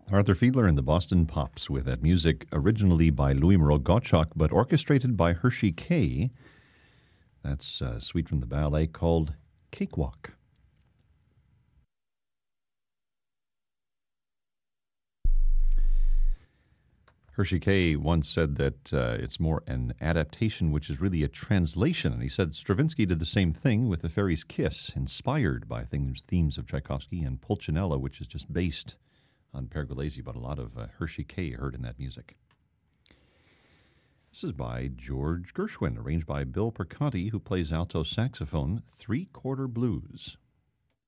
Arthur Fiedler and the Boston Pops with that music originally by Louis Moreau Gottschalk, but orchestrated by Hershey Kay. That's a suite from the ballet called Cakewalk. Hershey Kay once said that it's more an adaptation, which is really a translation. And he said Stravinsky did the same thing with The Fairy's Kiss, inspired by themes of Tchaikovsky, and Pulcinella, which is just based on Pergolesi, but a lot of Hershey Kay heard in that music. This is by George Gershwin, arranged by Bill Perconti, who plays alto saxophone, Three-Quarter Blues.